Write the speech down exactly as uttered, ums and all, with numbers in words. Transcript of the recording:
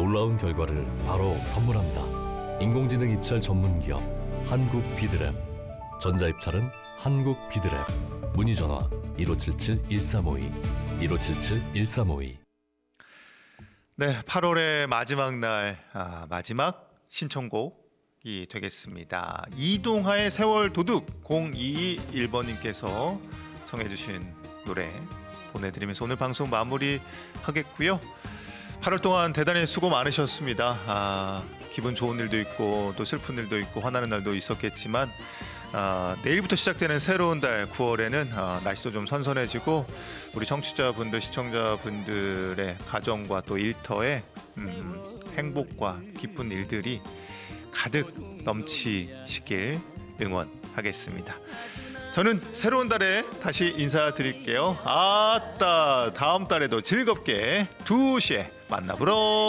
놀라운 결과를 바로 선물합니다. 인공지능 입찰 전문 기업 한국 비드랩. 전자입찰은 한국 비드랩. 문의 전화 일오칠칠 일삼오이 일오칠칠 일삼오이. 네, 팔월의 마지막 날, 아, 마지막 신청곡이 되겠습니다. 이동하의 세월 도둑 공이이일 번님께서 청해주신 노래 보내드리면서 오늘 방송 마무리하겠고요. 팔월 동안 대단히 수고 많으셨습니다. 아, 기분 좋은 일도 있고 또 슬픈 일도 있고 화나는 날도 있었겠지만 아, 내일부터 시작되는 새로운 달 구월에는 아, 날씨도 좀 선선해지고 우리 청취자분들, 시청자분들의 가정과 또 일터에 음, 행복과 기쁜 일들이 가득 넘치시길 응원하겠습니다. 저는 새로운 달에 다시 인사드릴게요. 아따, 다음 달에도 즐겁게 두 시에 만나보러